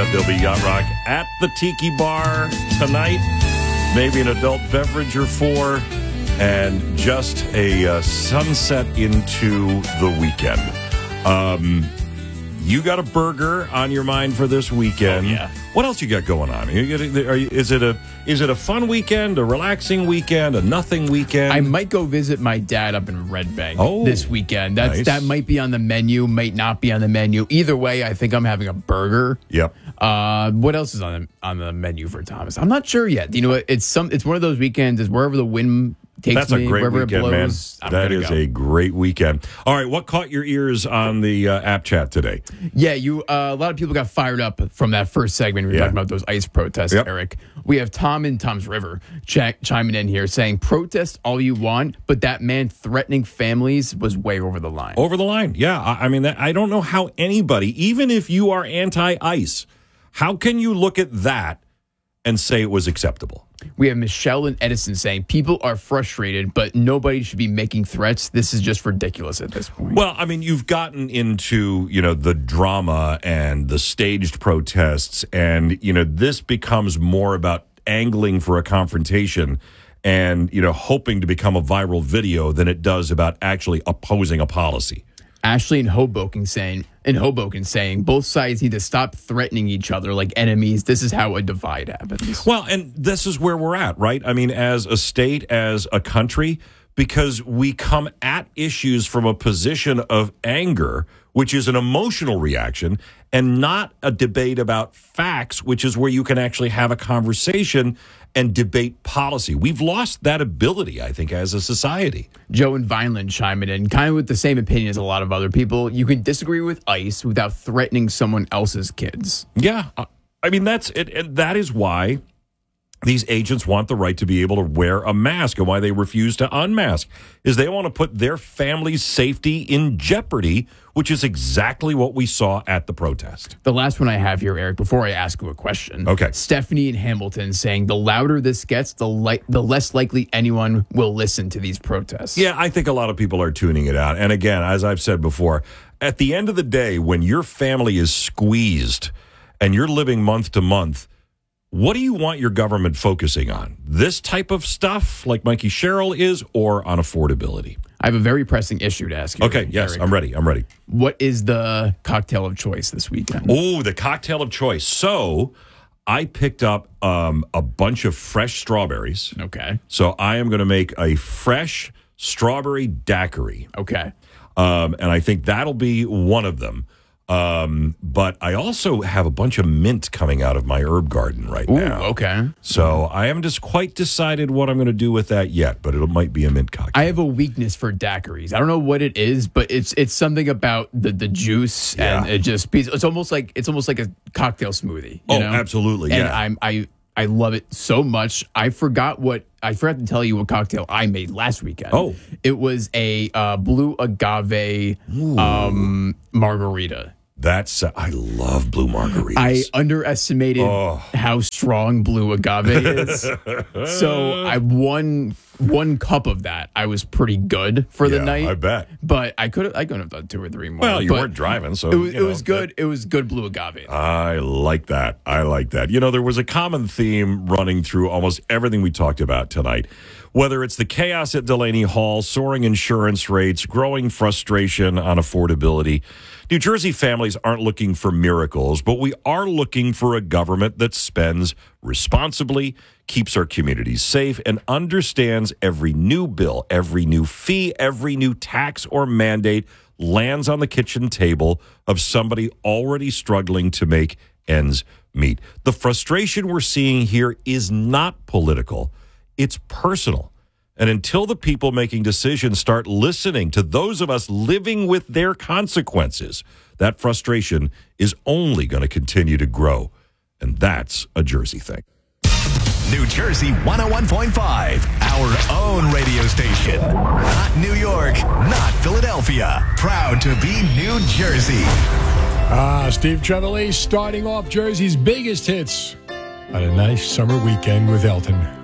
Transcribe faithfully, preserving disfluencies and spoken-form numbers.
bet there'll be Yacht Rock at the Tiki Bar tonight. Maybe an adult beverage or four. And just a uh, sunset into the weekend. Um, you got a burger on your mind for this weekend. Oh, yeah. What else you got going on? Are you, are you, is it a is it a fun weekend, a relaxing weekend, a nothing weekend? I might go visit my dad up in Red Bank oh, this weekend. That's nice. That might be on the menu, might not be on the menu. Either way, I think I'm having a burger. Yep. Uh, what else is on the, on the menu for Thomas? I'm not sure yet. You know, it's some. It's one of those weekends. Is wherever the wind takes That's me, a great wherever weekend, it blows, man. I'm That is go. a great weekend. All right, what caught your ears on the uh, app chat today? Yeah, you. Uh, a lot of people got fired up from that first segment. We were Yeah. talking about those ICE protests, Yep. Eric. We have Tom in Tom's River ch- chiming in here saying, protest all you want, but that man threatening families was way over the line. Over the line, yeah. I, I mean, that, I don't know how anybody, even if you are anti-ICE, how can you look at that and say it was acceptable? We have Michelle and Edison saying, people are frustrated, but nobody should be making threats. This is just ridiculous at this point. Well, I mean, you've gotten into, you know, the drama and the staged protests, and, you know, this becomes more about angling for a confrontation and, you know, hoping to become a viral video than it does about actually opposing a policy. Ashley in Hoboken saying, in Hoboken saying, both sides need to stop threatening each other like enemies. This is how a divide happens. Well, and this is where we're at, right? I mean, as a state, as a country, because we come at issues from a position of anger, which is an emotional reaction, and not a debate about facts, which is where you can actually have a conversation and debate policy. We've lost that ability, I think, as a society. Joe and Vineland chiming in, kind of with the same opinion as a lot of other people. You can disagree with ICE without threatening someone else's kids. Yeah. I mean, that's it. And that is why these agents want the right to be able to wear a mask, and why they refuse to unmask is they want to put their family's safety in jeopardy, which is exactly what we saw at the protest. The last one I have here, Eric, before I ask you a question. Okay. Stephanie in Hamilton saying, the louder this gets, the li- the less likely anyone will listen to these protests. Yeah, I think a lot of people are tuning it out. And again, as I've said before, at the end of the day, when your family is squeezed and you're living month to month, what do you want your government focusing on? This type of stuff, like Mikey Sherrill is, or on affordability? I have a very pressing issue to ask you. Okay, yes, Eric. I'm ready. I'm ready. What is the cocktail of choice this weekend? Oh, the cocktail of choice. So I picked up um, a bunch of fresh strawberries. Okay. So I am going to make a fresh strawberry daiquiri. Okay. Um, and I think that'll be one of them. Um, but I also have a bunch of mint coming out of my herb garden right Ooh, now. okay. So I haven't just quite decided what I'm going to do with that yet, but it might be a mint cocktail. I have a weakness for daiquiris. I don't know what it is, but it's it's something about the, the juice, and Yeah. it just it's almost like it's almost like a cocktail smoothie. You Oh, know? absolutely, And yeah. I'm I I love it so much. I forgot what I forgot to tell you what cocktail I made last weekend. Oh. It was a uh, blue agave um, margarita. That's, uh, I love blue margaritas. I underestimated Oh. how strong blue agave is. So I one one cup of that. I was pretty good for the Yeah, night. I bet. But I could have I could have done two or three more. Well, you but weren't driving, so it was, you it know, was good. It was good blue agave. I like that. I like that. You know, there was a common theme running through almost everything we talked about tonight, whether it's the chaos at Delaney Hall, soaring insurance rates, growing frustration on affordability. New Jersey families aren't looking for miracles, but we are looking for a government that spends responsibly, keeps our communities safe, and understands every new bill, every new fee, every new tax or mandate lands on the kitchen table of somebody already struggling to make ends meet. The frustration we're seeing here is not political, it's personal. And until the people making decisions start listening to those of us living with their consequences, that frustration is only going to continue to grow. And that's a Jersey thing. New Jersey one oh one point five, our own radio station. Not New York, not Philadelphia. Proud to be New Jersey. Ah, Steve Trevelise starting off Jersey's biggest hits on a nice summer weekend with Elton.